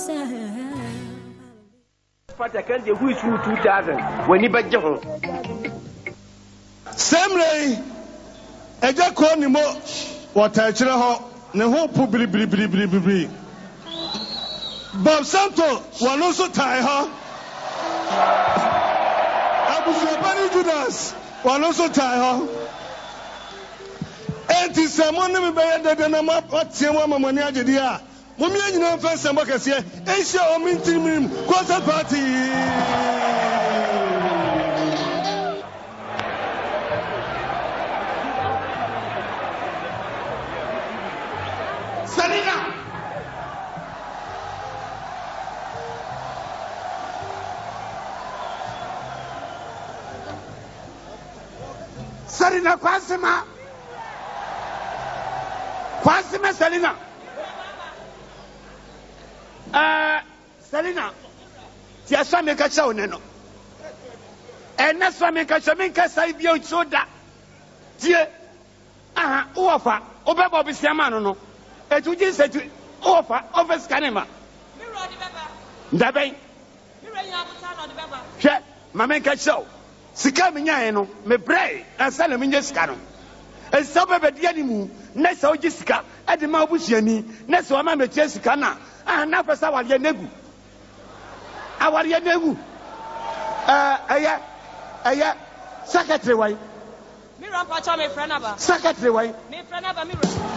Fatakan de who is 2000 when he back home. Same way, a jack on the mo, what I tell her, no hope, bri. Bob Santo, one also tie her. Abu Judas, one also tie her. And this someone never better than a map, what's your woman, Yadia. Women, you know, first and workers here, Asia or Minty, quarter party. Salina Quasima Salina Salina Tia Swami Kacha Neno and that's Swami Kachaminka Saibio Soda Tia Ofa Obebo Siamano et you just said to offer office Canema Dabe Mamenka show. Sika minya no me pray ansa na minya sika no ensa bebe de animu na sa oji sika e de ma obusuani na sa o ma me tie sika na na fesa wale negu awale negu aya secretary wai mi ran pa cha me friend aba secretary wai mi friend aba mi